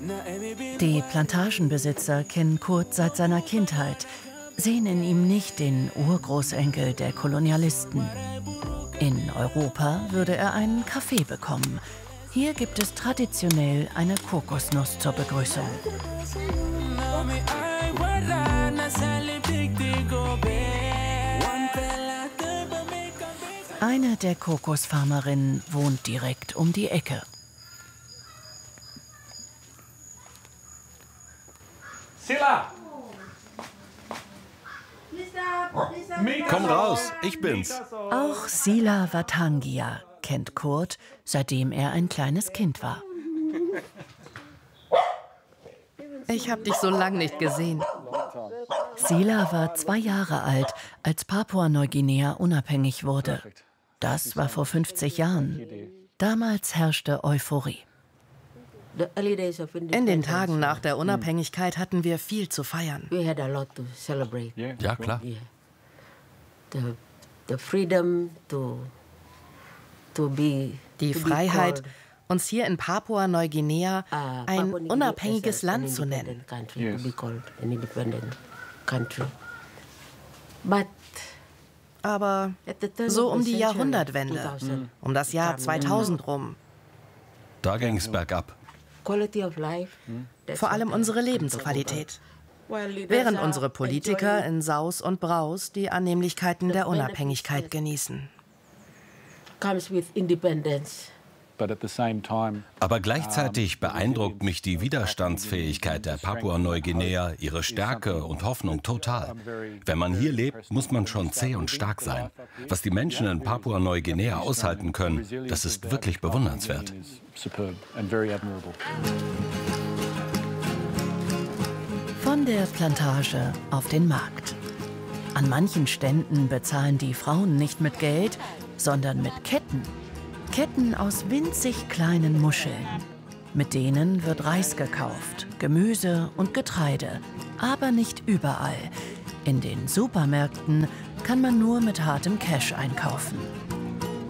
Die Plantagenbesitzer kennen Kurt seit seiner Kindheit, sehen in ihm nicht den Urgroßenkel der Kolonialisten. In Europa würde er einen Kaffee bekommen. Hier gibt es traditionell eine Kokosnuss zur Begrüßung. Eine der Kokosfarmerinnen wohnt direkt um die Ecke. Sila! Komm raus, ich bin's. Auch Sila Watangia kennt Kurt, seitdem er ein kleines Kind war. Ich habe dich so lange nicht gesehen. Sila war 2 Jahre alt, als Papua-Neuguinea unabhängig wurde. Das war vor 50 Jahren. Damals herrschte Euphorie. In den Tagen nach der Unabhängigkeit hatten wir viel zu feiern. Ja, klar. Die Freiheit, uns hier in Papua-Neuguinea ein unabhängiges Land zu nennen. Aber so um die Jahrhundertwende, um das Jahr 2000 rum, Da ging's bergab. vor allem unsere Lebensqualität. Während unsere Politiker in Saus und Braus die Annehmlichkeiten der Unabhängigkeit genießen. Aber gleichzeitig beeindruckt mich die Widerstandsfähigkeit der Papua-Neuguinea, ihre Stärke und Hoffnung total. Wenn man hier lebt, muss man schon zäh und stark sein. Was die Menschen in Papua-Neuguinea aushalten können, das ist wirklich bewundernswert. Von der Plantage auf den Markt. An manchen Ständen bezahlen die Frauen nicht mit Geld, sondern mit Ketten. Ketten aus winzig kleinen Muscheln. Mit denen wird Reis gekauft, Gemüse und Getreide. Aber nicht überall. In den Supermärkten kann man nur mit hartem Cash einkaufen.